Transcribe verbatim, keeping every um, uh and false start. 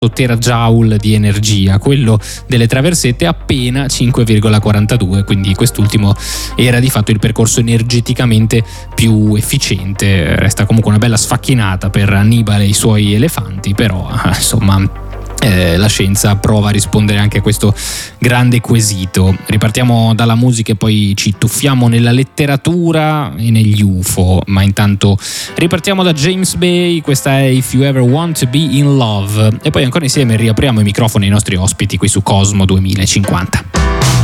terajoule di energia, quello delle traversette appena cinque virgola quarantadue, quindi quest'ultimo era di fatto il percorso energeticamente più efficiente. Resta comunque una bella sfacchinata per Annibale e i suoi elefanti, però insomma Eh, la scienza prova a rispondere anche a questo grande quesito. Ripartiamo dalla musica e poi ci tuffiamo nella letteratura e negli U F O, ma intanto ripartiamo da James Bay. Questa è If You Ever Want to Be in Love, e poi ancora insieme riapriamo i microfoni ai nostri ospiti qui su Cosmo duemilacinquanta.